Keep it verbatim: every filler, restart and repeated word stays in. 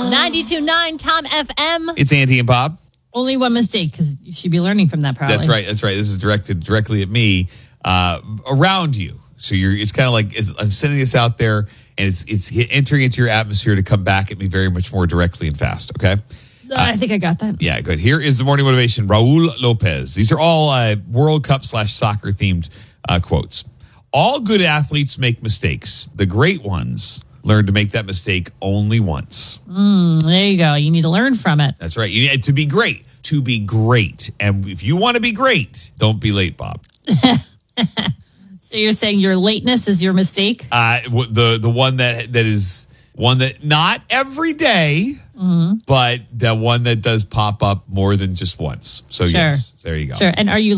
ninety-two point nine Tom F M. It's Andy and Bob. Only one mistake, because you should be learning from that, probably. That's right. That's right. This is directed directly at me, uh, around you. So you're. It's kind of like it's, I'm sending this out there, and it's it's entering into your atmosphere to come back at me very much more directly and fast. Okay. Uh, I think I got that. Yeah, good. Here is the morning motivation. Raul Lopez. These are all uh, World Cup slash soccer themed uh, quotes. All good athletes make mistakes. The great ones learn to make that mistake only once. Mm, there you go. You need to learn from it. That's right. You need to be great. To be great. And if you want to be great, don't be late, Bob. So you're saying your lateness is your mistake? Uh, the the one that that is one that not every day, mm-hmm. but the one that does pop up more than just once. So sure. yes, there you go. Sure. And are you